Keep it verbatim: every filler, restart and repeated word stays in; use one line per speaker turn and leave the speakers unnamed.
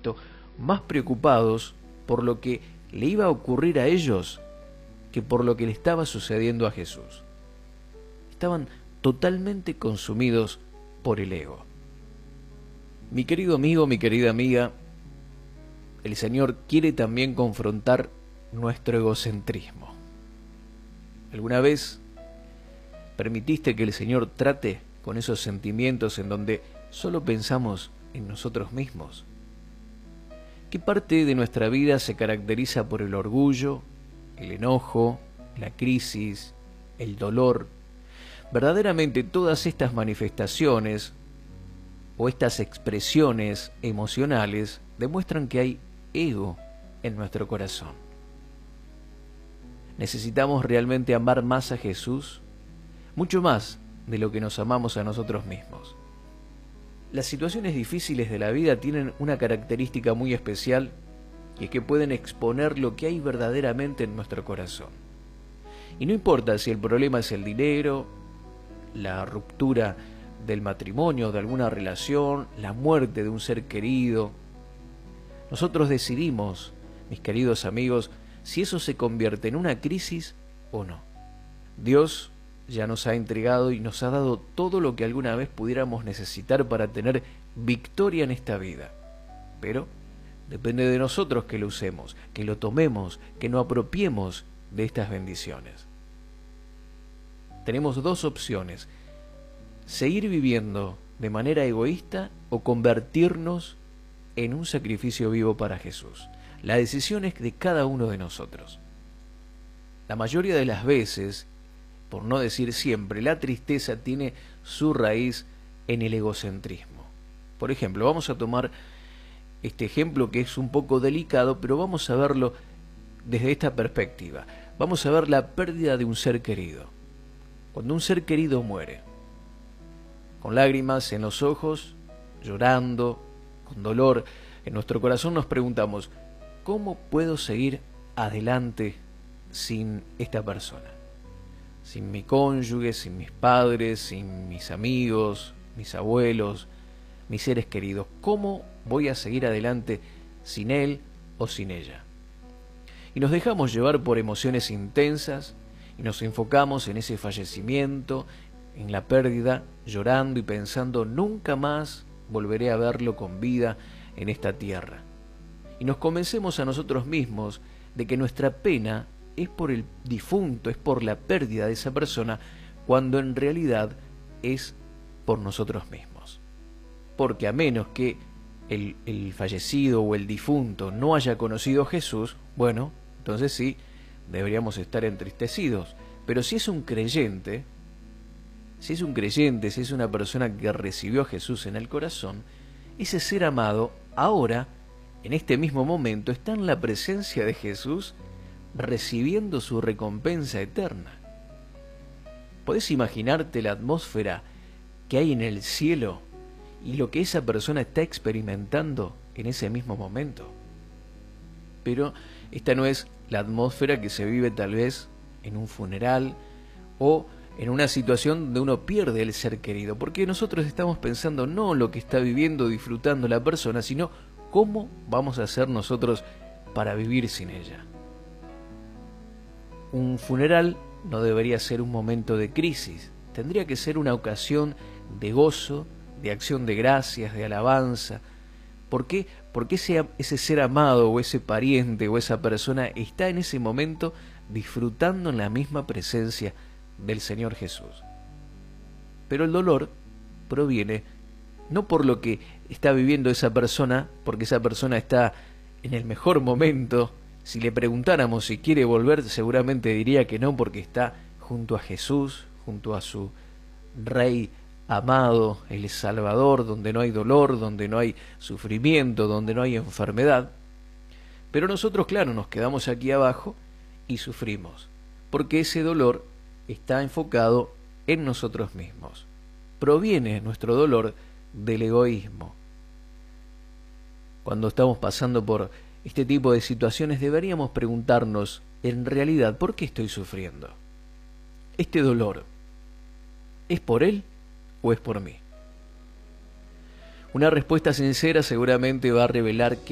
Cristo, más preocupados por lo que le iba a ocurrir a ellos que por lo que le estaba sucediendo a Jesús. Estaban totalmente consumidos por el ego. Mi querido amigo, mi querida amiga, el Señor quiere también confrontar nuestro egocentrismo. ¿Alguna vez permitiste que el Señor trate con esos sentimientos en donde solo pensamos en nosotros mismos? ¿Qué parte de nuestra vida se caracteriza por el orgullo, el enojo, la crisis, el dolor? Verdaderamente todas estas manifestaciones o estas expresiones emocionales demuestran que hay ego en nuestro corazón. ¿Necesitamos realmente amar más a Jesús? Mucho más de lo que nos amamos a nosotros mismos. Las situaciones difíciles de la vida tienen una característica muy especial, y es que pueden exponer lo que hay verdaderamente en nuestro corazón. Y no importa si el problema es el dinero, la ruptura del matrimonio, de alguna relación, la muerte de un ser querido. Nosotros decidimos, mis queridos amigos, si eso se convierte en una crisis o no. Dios ya nos ha entregado y nos ha dado todo lo que alguna vez pudiéramos necesitar para tener victoria en esta vida. Pero depende de nosotros que lo usemos, que lo tomemos, que nos apropiemos de estas bendiciones. Tenemos dos opciones: seguir viviendo de manera egoísta o convertirnos en un sacrificio vivo para Jesús. La decisión es de cada uno de nosotros. La mayoría de las veces, por no decir siempre, la tristeza tiene su raíz en el egocentrismo. Por ejemplo, vamos a tomar este ejemplo que es un poco delicado, pero vamos a verlo desde esta perspectiva. Vamos a ver la pérdida de un ser querido. Cuando un ser querido muere, con lágrimas en los ojos, llorando, con dolor en nuestro corazón, nos preguntamos: ¿cómo puedo seguir adelante sin esta persona? Sin mi cónyuge, sin mis padres, sin mis amigos, mis abuelos, mis seres queridos. ¿Cómo voy a seguir adelante sin él o sin ella? Y nos dejamos llevar por emociones intensas y nos enfocamos en ese fallecimiento, en la pérdida, llorando y pensando: nunca más volveré a verlo con vida en esta tierra. Y nos convencemos a nosotros mismos de que nuestra pena es por el difunto, es por la pérdida de esa persona, cuando en realidad es por nosotros mismos. Porque a menos que el, el fallecido o el difunto no haya conocido a Jesús, bueno, entonces sí, deberíamos estar entristecidos. Pero si es un creyente, si es un creyente, si es una persona que recibió a Jesús en el corazón, ese ser amado ahora, en este mismo momento, está en la presencia de Jesús, recibiendo su recompensa eterna. ¿Podés imaginarte la atmósfera que hay en el cielo y lo que esa persona está experimentando en ese mismo momento? Pero esta no es la atmósfera que se vive tal vez en un funeral o en una situación donde uno pierde el ser querido, porque nosotros estamos pensando no lo que está viviendo, disfrutando la persona, sino cómo vamos a hacer nosotros para vivir sin ella. Un funeral no debería ser un momento de crisis, tendría que ser una ocasión de gozo, de acción de gracias, de alabanza. ¿Por qué? Porque ese, ese ser amado o ese pariente o esa persona está en ese momento disfrutando en la misma presencia del Señor Jesús. Pero el dolor proviene no por lo que está viviendo esa persona, porque esa persona está en el mejor momento. Si le preguntáramos si quiere volver, seguramente diría que no, porque está junto a Jesús, junto a su Rey amado, el Salvador, donde no hay dolor, donde no hay sufrimiento, donde no hay enfermedad. Pero nosotros, claro, nos quedamos aquí abajo y sufrimos, porque ese dolor está enfocado en nosotros mismos. Proviene nuestro dolor del egoísmo. Cuando estamos pasando por este tipo de situaciones, deberíamos preguntarnos, en realidad, ¿por qué estoy sufriendo? ¿Este dolor es por él o es por mí? Una respuesta sincera seguramente va a revelar que